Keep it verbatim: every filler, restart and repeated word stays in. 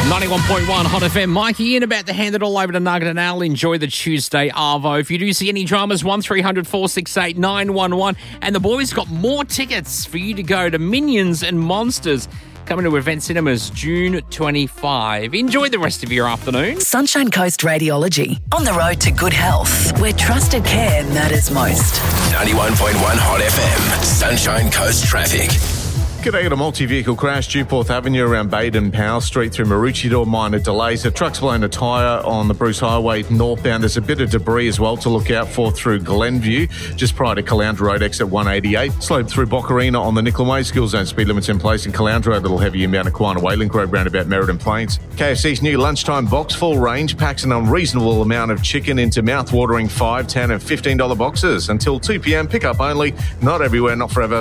ninety-one point one Hot F M. Mikey in about to hand it all over to Nugget and Al. Enjoy the Tuesday Arvo. If you do see any dramas, one three hundred four six eight nine one one. And the boys got more tickets for you to go to Minions and Monsters coming to Event Cinemas June twenty-fifth. Enjoy the rest of your afternoon. Sunshine Coast Radiology. On the road to good health, where trusted care matters most. ninety-one point one Hot F M. Sunshine Coast Traffic. G'day, got a multi-vehicle crash, Dewporth Avenue around Baden Powell Street through Maroochydore. Minor delays. A truck's blown a tyre on the Bruce Highway northbound. There's a bit of debris as well to look out for through Glenview, just prior to Caloundra Road, exit one eighty-eight. Slowed through Boccarina on the Nicholm Way. School zone speed limits in place in Caloundra Road. A little heavy inbound Aquana Waylink Road, roundabout Meriden Plains. K F C's new lunchtime box full range packs an unreasonable amount of chicken into mouth-watering five, ten and fifteen dollar boxes. Until two p.m, pick up only. Not everywhere, not forever.